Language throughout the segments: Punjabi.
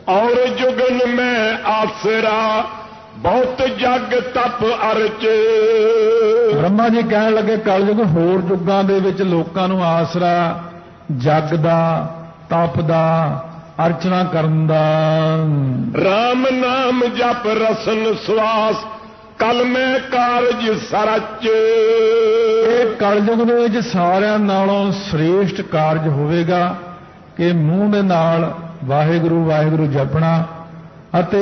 और जुगन में आसरा बहुत जग तप अरच। ब्रह्मा जी कहन लगे कलयुग होर जुगां दे विच लोकां नूं आसरा जग दा तप दा अर्चना करन दा। राम नाम जप रसन श्वास कल मैं कारज सरच। ਇਹ ਕਲਯੁਗ ਦੇ ਵਿੱਚ ਸਾਰਿਆਂ ਨਾਲੋਂ ਸ੍ਰੇਸ਼ਟ ਕਾਰਜ ਹੋਵੇਗਾ ਕਿ ਮੂੰਹ ਦੇ ਨਾਲ ਵਾਹਿਗੁਰੂ ਵਾਹਿਗੁਰੂ ਜਪਣਾ ਅਤੇ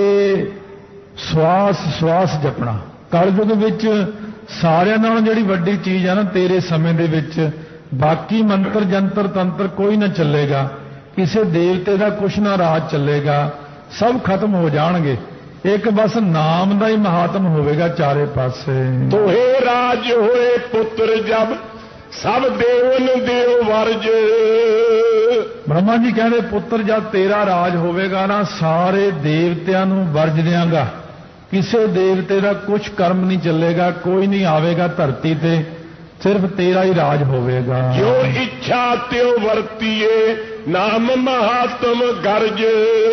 ਸਵਾਸ ਜਪਣਾ। ਕਲਯੁਗ ਵਿੱਚ ਸਾਰਿਆਂ ਨਾਲੋਂ ਜਿਹੜੀ ਵੱਡੀ ਚੀਜ਼ ਹੈ ਨਾ, ਤੇਰੇ ਸਮੇਂ ਦੇ ਵਿੱਚ ਬਾਕੀ ਮੰਤਰ ਜੰਤਰ ਤੰਤਰ ਕੋਈ ਨਾ ਚੱਲੇਗਾ, ਕਿਸੇ ਦੇਵਤੇ ਦਾ ਕੁਛ ਨਾ ਰਾਜ ਚੱਲੇਗਾ, ਸਭ ਖਤਮ ਹੋ ਜਾਣਗੇ। ਇੱਕ ਬਸ ਨਾਮ ਦਾ ਹੀ ਮਹਾਤਮ ਹੋਵੇਗਾ ਚਾਰੇ ਪਾਸੇ। ਤੋਹੇ ਰਾਜ ਹੋਏ ਪੁੱਤਰ ਜਬ ਸਭ ਦੇਵਨ ਦੇਵ ਵਰਜ। ਬ੍ਰਹਮਾ ਜੀ ਕਹਿੰਦੇ ਪੁੱਤਰ ਜਦ ਤੇਰਾ ਰਾਜ ਹੋਵੇਗਾ ਨਾ, ਸਾਰੇ ਦੇਵਤਿਆਂ ਨੂੰ ਵਰਜ ਦਿਆਂਗਾ, ਕਿਸੇ ਦੇਵਤੇ ਦਾ ਕੁਛ ਕਰਮ ਨਹੀਂ ਚੱਲੇਗਾ, ਕੋਈ ਨਹੀਂ ਆਵੇਗਾ ਧਰਤੀ ਤੇ, ਸਿਰਫ ਤੇਰਾ ਹੀ ਰਾਜ ਹੋਵੇਗਾ। ਜੋ ਇੱਛਾ ਤਿਉ ਵਰਤੀਏ ਨਾਮ ਮਹਾਤਮ ਗਰਜ।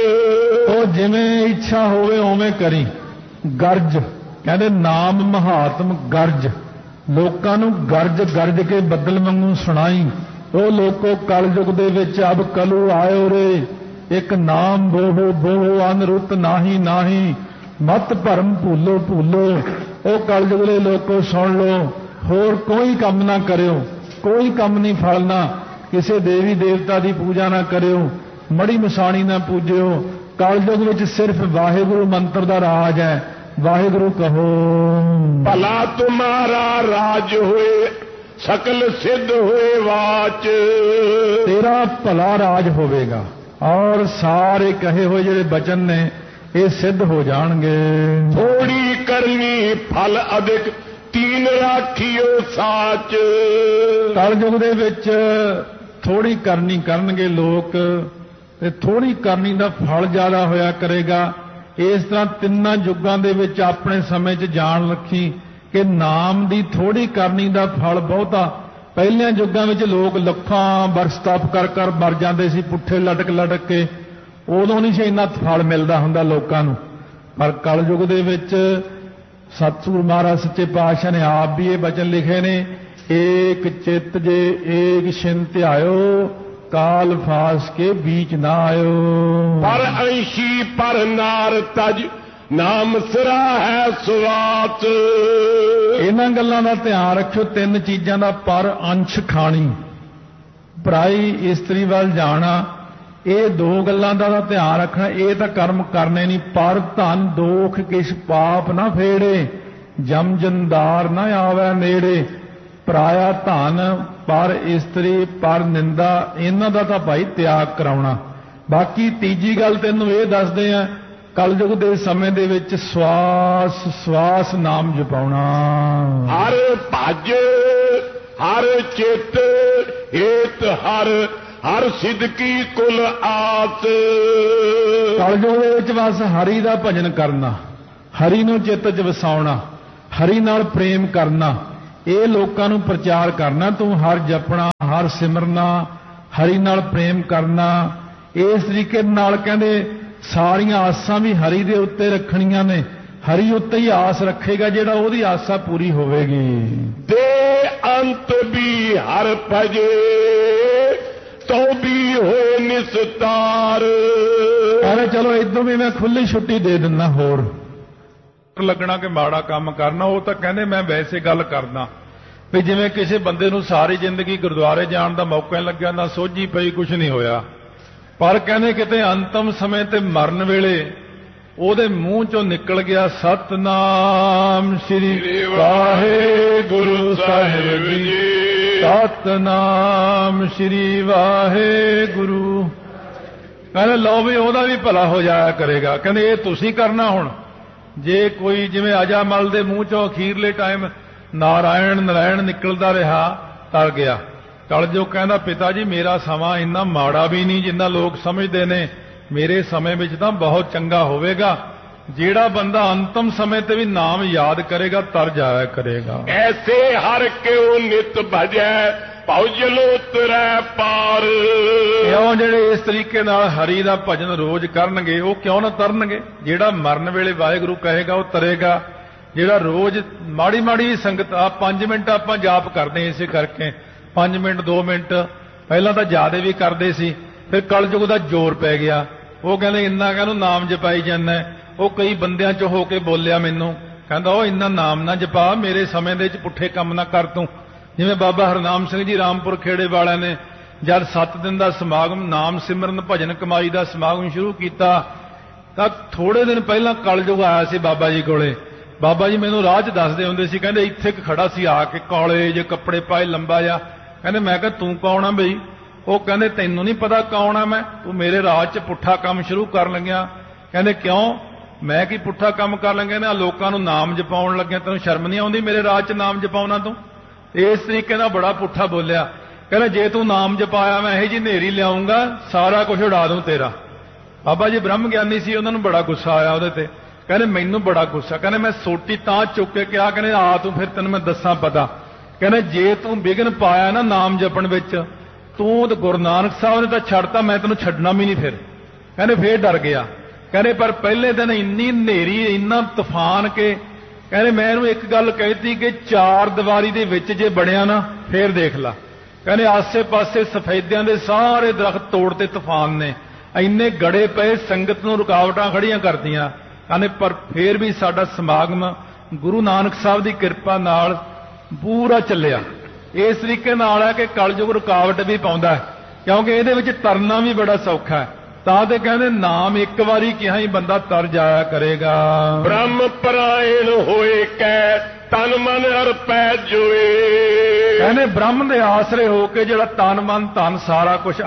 ਉਹ ਜਿਵੇਂ ਇੱਛਾ ਹੋਵੇ ਉਵੇਂ ਕਰੀ, ਗਰਜ ਕਹਿੰਦੇ ਨਾਮ ਮਹਾਤਮ ਗਰਜ। ਲੋਕਾਂ ਨੂੰ ਗਰਜ ਗਰਜ ਕੇ ਬੱਦਲ ਵਾਂਗੂ ਸੁਣਾਈ। ਉਹ ਲੋਕੋ ਕਲਯੁਗ ਦੇ ਵਿੱਚ ਅਬ ਕਲੂ ਆਇਓ ਰੇ, ਇੱਕ ਨਾਮ ਬੋਹੋ ਬੋਹੋ ਅਨਰੁੱਤ ਨਾਹੀ ਨਾਹੀ, ਮਤ ਭਰਮ ਭੂਲੋ ਭੂਲੋ। ਉਹ ਕਲਯੁਗ ਦੇ ਲੋਕੋ ਸੁਣ ਲਓ, ਹੋਰ ਕੋਈ ਕੰਮ ਨਾ ਕਰਿਓ, ਕੋਈ ਕੰਮ ਨਹੀਂ ਫਲਣਾ, ਕਿਸੇ ਦੇਵੀ ਦੇਵਤਾ ਦੀ ਪੂਜਾ ਨਾ ਕਰਿਓ, ਮੜੀ ਮਸਾਣੀ ਨਾ ਪੂਜਿਓ। ਕਲਯੁਗ ਵਿੱਚ ਸਿਰਫ ਵਾਹਿਗੁਰੂ ਮੰਤਰ ਦਾ ਰਾਜ ਹੈ, ਵਾਹਿਗੁਰੂ ਕਹੋ। ਭਲਾ ਤੁਮਾਰਾ ਰਾਜ ਹੋਏ ਸਕਲ ਸਿੱਧ ਹੋਏ ਵਾਚ। ਤੇਰਾ ਭਲਾ ਰਾਜ ਹੋਵੇਗਾ ਔਰ ਸਾਰੇ ਕਹੇ ਹੋਏ ਜਿਹੜੇ ਬਚਨ ਨੇ ਇਹ ਸਿੱਧ ਹੋ ਜਾਣਗੇ। ਥੋੜੀ ਕਰਨੀ ਫਲ ਅਧਿਕ ਤੀਨ ਰਾਖਿਓ ਸਾਚ। ਕਲਯੁਗ ਦੇ ਵਿੱਚ ਥੋੜੀ ਕਰਨੀ ਕਰਨਗੇ ਲੋਕ ਤੇ ਥੋੜੀ ਕਰਨੀ ਦਾ ਫਲ ਜ਼ਿਆਦਾ ਹੋਇਆ ਕਰੇਗਾ। ਇਸ ਤਰ੍ਹਾਂ ਤਿੰਨਾਂ ਯੁੱਗਾਂ ਦੇ ਵਿੱਚ ਆਪਣੇ ਸਮੇਂ 'ਚ ਜਾਣ ਰੱਖੀ ਕਿ ਨਾਮ ਦੀ ਥੋੜੀ ਕਰਨੀ ਦਾ ਫਲ ਬਹੁਤਾ। ਪਹਿਲਿਆਂ ਯੁੱਗਾਂ ਵਿੱਚ ਲੋਕ ਲੱਖਾਂ ਬਰਸ ਤਪ ਕਰ ਕਰ ਮਰ ਜਾਂਦੇ ਸੀ, ਪੁੱਠੇ ਲਟਕ ਲਟਕ ਕੇ, ਉਦੋਂ ਨਹੀਂ ਸੀ ਇੰਨਾ ਫਲ ਮਿਲਦਾ ਹੁੰਦਾ ਲੋਕਾਂ ਨੂੰ। ਪਰ ਕਲਯੁਗ ਦੇ ਵਿੱਚ ਸਤਿਗੁਰੂ ਮਹਾਰਾਜ ਸੱਚੇ ਪਾਤਸ਼ਾਹ ਨੇ ਆਪ ਵੀ ਇਹ ਬਚਨ ਲਿਖੇ ਨੇ, ਏਕ ਚਿੱਤ ਜੇ ਏਕ ਛਿਨ ਧਿਆਇਓ, ਕਾਲ ਫਾਸ ਕੇ बीच ਨਾ ਆਇਓ। ਪਰ ਅੰਸ਼ੀ ਪਰ ਨਾਰ ਤਜ ਨਾਮ ਸਿਰਾ ਹੈ ਸੁਆਤ। ਇਹਨਾਂ ਗੱਲਾਂ ਦਾ ਧਿਆਨ ਰੱਖਿਓ, ਤਿੰਨ ਚੀਜ਼ਾਂ ਦਾ ਪਰ ਅੰਸ਼ ਖਾਣੀ, ਪਰਾਈ ਇਸਤਰੀ ਵੱਲ ਜਾਣਾ, ਇਹ ਦੋ ਗੱਲਾਂ ਦਾ ਧਿਆਨ ਰੱਖਣਾ। ਇਹ ਤਾਂ ਕਰਮ ਕਰਨੇ ਨਹੀਂ। ਪਰ ਧਨ ਦੋਖ ਕਿਛ ਪਾਪ ਨਾ ਫੇੜੇ, ਜਮ ਜੰਦਾਰ ਨਾ ਆਵੇ ਨੇੜੇ। ਪਰਾਇਆ ਧਨ, ਪਰ ਇਸਤਰੀ, ਪਰ ਨਿੰਦਾ, ਇਹਨਾਂ ਦਾ ਤਾਂ ਭਾਈ ਤਿਆਗ ਕਰਾਉਣਾ। ਬਾਕੀ ਤੀਜੀ ਗੱਲ ਤੈਨੂੰ ਇਹ ਦੱਸਦੇ ਆ, ਕਲਯੁਗ ਦੇ ਸਮੇਂ ਦੇ ਵਿੱਚ ਸਵਾਸ ਨਾਮ ਜਪਾਉਣਾ। ਹਰ ਭਜ ਹਰ ਚਿਤ ਏਤ ਹਰ ਸਿਦਕੀ ਕੁਲ ਆਤ। ਕਲਯੁਗ ਦੇ ਵਿੱਚ ਬਸ ਹਰੀ ਦਾ ਭਜਨ ਕਰਨਾ, ਹਰੀ ਨੂੰ ਚਿੱਤ 'ਚ ਵਸਾਉਣਾ, ਹਰੀ ਨਾਲ ਪ੍ਰੇਮ ਕਰਨਾ, ਇਹ ਲੋਕਾਂ ਨੂੰ ਪ੍ਰਚਾਰ ਕਰਨਾ। ਤੂੰ ਹਰ ਜਪਣਾ, ਹਰ ਸਿਮਰਨਾ, ਹਰੀ ਨਾਲ ਪ੍ਰੇਮ ਕਰਨਾ। ਇਸ ਤਰੀਕੇ ਨਾਲ ਕਹਿੰਦੇ ਸਾਰੀਆਂ ਆਸਾਂ ਵੀ ਹਰੀ ਦੇ ਉੱਤੇ ਰੱਖਣੀਆਂ ਨੇ। ਹਰੀ ਉੱਤੇ ਹੀ ਆਸ ਰੱਖੇਗਾ ਜਿਹੜਾ ਉਹਦੀ ਆਸਾ ਪੂਰੀ ਹੋਵੇਗੀ। ਦੇ ਅੰਤ ਵੀ ਹਰ ਭਜੇ ਤੋ ਵੀ ਹੋਏ ਨਿਸਤਾਰ। ਕਹਿੰਦੇ ਚਲੋ ਇਦੋਂ ਵੀ ਮੈਂ ਖੁੱਲੀ ਛੁੱਟੀ ਦੇ ਦਿੰਦਾ। ਹੋਰ ਲੱਗਣਾ ਕਿ ਮਾੜਾ ਕੰਮ ਕਰਨਾ, ਉਹ ਤਾਂ ਕਹਿੰਦੇ ਮੈਂ ਵੈਸੇ ਗੱਲ ਕਰਦਾ ਵੀ ਜਿਵੇਂ ਕਿਸੇ ਬੰਦੇ ਨੂੰ ਸਾਰੀ ਜ਼ਿੰਦਗੀ ਗੁਰਦੁਆਰੇ ਜਾਣ ਦਾ ਮੌਕਾ ਨਹੀਂ ਲੱਗਿਆ, ਨਾ ਸੋਝੀ ਪਈ, ਕੁਝ ਨਹੀਂ ਹੋਇਆ। ਪਰ ਕਹਿੰਦੇ ਕਿਤੇ ਅੰਤਮ ਸਮੇਂ ਤੇ ਮਰਨ ਵੇਲੇ ਉਹਦੇ ਮੂੰਹ ਚੋਂ ਨਿਕਲ ਗਿਆ ਸਤਨਾਮ ਸ੍ਰੀ ਵਾਹਿਗੁਰੂ ਸਾਹਿਬ ਜੀ, ਸਤਨਾਮ ਸ੍ਰੀ ਵਾਹਿਗੁਰੂ। ਕਹਿੰਦੇ ਲਓ ਵੀ ਉਹਦਾ ਵੀ ਭਲਾ ਹੋ ਜਾਇਆ ਕਰੇਗਾ। ਕਹਿੰਦੇ ਇਹ ਤੁਸੀਂ ਕਰਨਾ। ਹੁਣ ਜੇ ਕੋਈ ਜਿਵੇਂ ਅਜਾਮਲ ਦੇ ਮੂੰਹ ਚੋਂ ਅਖੀਰਲੇ ਟਾਈਮ ਨਾਰਾਇਣ ਨਾਰਾਇਣ ਨਿਕਲਦਾ ਰਿਹਾ, ਟਲ ਗਿਆ। ਕਲਯੁਗ ਕਹਿੰਦਾ ਪਿਤਾ ਜੀ ਮੇਰਾ ਸਮਾਂ ਇੰਨਾ ਮਾੜਾ ਵੀ ਨਹੀਂ ਜਿੰਨਾ ਲੋਕ ਸਮਝਦੇ ਨੇ, ਮੇਰੇ ਸਮੇਂ ਵਿੱਚ ਤਾਂ ਬਹੁਤ ਚੰਗਾ ਹੋਵੇਗਾ। ਜਿਹੜਾ ਬੰਦਾ ਅੰਤਮ ਸਮੇਂ ਤੇ ਵੀ ਨਾਮ ਯਾਦ ਕਰੇਗਾ ਤਰ ਜਾਇਆ ਕਰੇਗਾ। ਐਸੇ ਹਰ ਕਿਉ ਨਿਤ ਭਜੈ ਭੌਜਲ ਉਤਰੈ ਪਾਰ। ਕਿਉਂ ਜਿਹੜੇ ਇਸ ਤਰੀਕੇ ਨਾਲ ਹਰੀ ਦਾ ਭਜਨ ਰੋਜ਼ ਕਰਨਗੇ ਉਹ ਕਿਉਂ ਨਾ ਤਰਨਗੇ? ਜਿਹੜਾ ਮਰਨ ਵੇਲੇ ਵਾਹਿਗੁਰੂ ਕਹੇਗਾ ਉਹ ਤਰੇਗਾ। ਜਿਹੜਾ ਰੋਜ਼ ਮਾੜੀ ਮਾੜੀ ਸੰਗਤ ਆ 5 ਮਿੰਟ ਆਪਾਂ ਜਾਪ ਕਰਦੇ ਇਸੇ ਕਰਕੇ 5 ਮਿੰਟ 2 ਮਿੰਟ ਪਹਿਲਾਂ ਤਾਂ ਜ਼ਿਆਦਾ ਵੀ ਕਰਦੇ ਸੀ, ਫਿਰ ਕਲਯੁਗ ਦਾ ਜ਼ੋਰ ਪੈ ਗਿਆ। ਉਹ ਕਹਿੰਦੇ ਇੰਨਾ ਕਹਿੰਦਾ ਨਾਮ ਜਪਾਈ ਜਾਂਦਾ। ਉਹ ਕਈ ਬੰਦਿਆਂ ਚ ਹੋ ਕੇ ਬੋਲਿਆ ਮੈਨੂੰ, ਕਹਿੰਦਾ ਉਹ ਇੰਨਾ ਨਾਮ ਨਾ ਜਪਾ, ਮੇਰੇ ਸਮੇਂ ਦੇ ਵਿੱਚ ਪੁੱਠੇ ਕੰਮ ਨਾ ਕਰ ਤੂੰ। ਜਿਵੇਂ ਬਾਬਾ ਹਰਨਾਮ ਸਿੰਘ ਜੀ ਰਾਮਪੁਰ ਖੇੜੇ ਵਾਲਿਆਂ ਨੇ ਜਦ 7 ਦਿਨ ਦਾ ਸਮਾਗਮ ਨਾਮ ਸਿਮਰਨ ਭਜਨ ਕਮਾਈ ਦਾ ਸਮਾਗਮ ਸ਼ੁਰੂ ਕੀਤਾ ਤਾਂ ਥੋੜੇ ਦਿਨ ਪਹਿਲਾਂ ਕਲਯੁਗ ਆਇਆ ਸੀ ਬਾਬਾ ਜੀ ਕੋਲੇ। ਬਾਬਾ ਜੀ ਮੈਨੂੰ ਰਾਹ 'ਚ ਦੱਸਦੇ ਹੁੰਦੇ ਸੀ, ਕਹਿੰਦੇ ਇੱਥੇ ਖੜਾ ਸੀ ਆ ਕੇ, ਕਾਲੇ ਜੇ ਕੱਪੜੇ ਪਾਏ ਲੰਬਾ ਜਿਹਾ। ਕਹਿੰਦੇ ਮੈਂ ਕਿਹਾ ਤੂੰ ਕੌਣ ਆ ਬਈ? ਉਹ ਕਹਿੰਦੇ ਤੈਨੂੰ ਨਹੀਂ ਪਤਾ ਕੌਣ ਆ ਮੈਂ? ਤੂੰ ਮੇਰੇ ਰਾਹ 'ਚ ਪੁੱਠਾ ਕੰਮ ਸ਼ੁਰੂ ਕਰਨ ਲੱਗਿਆ। ਕਹਿੰਦੇ ਕਿਉਂ? ਮੈਂ ਕੀ ਪੁੱਠਾ ਕੰਮ ਕਰਨ ਲੱਗਿਆ? ਨਾ ਲੋਕਾਂ ਨੂੰ ਨਾਮ ਜਪਾਉਣ ਲੱਗਿਆ, ਤੈਨੂੰ ਸ਼ਰਮ ਨਹੀਂ ਆਉਂਦੀ ਮੇਰੇ ਰਾਹ 'ਚ ਨਾਮ ਜਪਾਉਣਾ ਤੂੰ? ਇਸ ਤਰੀਕੇ ਨਾਲ ਬੜਾ ਪੁੱਠਾ ਬੋਲਿਆ। ਕਹਿੰਦਾ ਜੇ ਤੂੰ ਨਾਮ ਜਪਾਇਆ ਮੈਂ ਇਹੋ ਜਿਹੀ ਹਨੇਰੀ ਲਿਆਉਂਗਾ ਸਾਰਾ ਕੁਝ ਉਡਾ ਦੂੰ ਤੇਰਾ। ਬਾਬਾ ਜੀ ਬ੍ਰਹਮ ਗਿਆਨੀ ਸੀ, ਉਹਨਾਂ ਨੂੰ ਬੜਾ ਗੁੱਸਾ ਆਇਆ ਉਹਦੇ ਤੇ। ਕਹਿੰਦੇ ਮੈਨੂੰ ਬੜਾ ਗੁੱਸਾ। ਕਹਿੰਦੇ ਮੈਂ ਸੋਟੀ ਤਾਂ ਚੁੱਕ ਕੇ ਕਿਹਾ, ਕਹਿੰਦੇ ਆ ਤੂੰ ਫਿਰ ਤੈਨੂੰ ਮੈਂ ਦੱਸਾਂ ਪਤਾ। ਕਹਿੰਦੇ ਜੇ ਤੂੰ ਵਿਘਨ ਪਾਇਆ ਨਾ ਨਾਮ ਜਪਣ ਵਿੱਚ, ਤੂੰ ਤੇ ਗੁਰੂ ਨਾਨਕ ਸਾਹਿਬ ਨੇ ਤਾਂ ਛੱਡਤਾ, ਮੈਂ ਤੈਨੂੰ ਛੱਡਣਾ ਵੀ ਨਹੀਂ ਫਿਰ। ਕਹਿੰਦੇ ਫੇਰ ਡਰ ਗਿਆ। ਕਹਿੰਦੇ ਪਰ ਪਹਿਲੇ ਦਿਨ ਇੰਨੀ ਹਨੇਰੀ ਇੰਨਾ ਤੂਫਾਨ ਕੇ ਕਹਿੰਦੇ ਮੈਂ ਇਹਨੂੰ ਇੱਕ ਗੱਲ ਕਹਿਤੀ ਕਿ 4 ਦੀਵਾਰੀ ਦੇ ਵਿੱਚ ਜੇ ਬਣਿਆ ਨਾ ਫੇਰ ਦੇਖ ਲਾ। ਕਹਿੰਦੇ ਆਸੇ ਪਾਸੇ ਸਫੈਦਿਆਂ ਦੇ ਸਾਰੇ ਦਰਖਤ ਤੋੜਤੇ ਤੂਫਾਨ ਨੇ, ਇੰਨੇ ਗੜੇ ਪਏ ਸੰਗਤ ਨੂੰ ਰੁਕਾਵਟਾਂ ਖੜੀਆਂ ਕਰਦੀਆਂ। ਕਹਿੰਦੇ ਪਰ ਫੇਰ ਵੀ ਸਾਡਾ ਸਮਾਗਮ ਗੁਰੂ ਨਾਨਕ ਸਾਹਿਬ ਦੀ ਕਿਰਪਾ ਨਾਲ ਪੂਰਾ ਚੱਲਿਆ। ਇਸ ਤਰੀਕੇ ਨਾਲ ਹੈ ਕਿ ਕਲਯੁਗ ਰੁਕਾਵਟ ਵੀ ਪਾਉਂਦਾ ਹੈ, ਕਿਉਂਕਿ ਇਹਦੇ ਵਿੱਚ ਤਰਨਾ ਵੀ ਬੜਾ ਸੌਖਾ ਹੈ। ਤਾਂ ਤੇ ਕਹਿੰਦੇ ਨਾਮ ਇੱਕ ਵਾਰੀ ਕਿਹਾ ਹੀ ਬੰਦਾ ਤਰ ਜਾਇਆ ਕਰੇਗਾ। ਬ੍ਰਹਮ ਪਰਾਇਣ ਹੋਏ ਕੈ ਤਨ ਮਨ ਅਰਪੈ ਜੋਏ। ਕਹਿੰਦੇ ਬ੍ਰਹਮ ਦੇ ਆਸਰੇ ਹੋ ਕੇ ਜਿਹੜਾ ਤਨ ਮਨ ਧਨ ਸਾਰਾ ਕੁਝ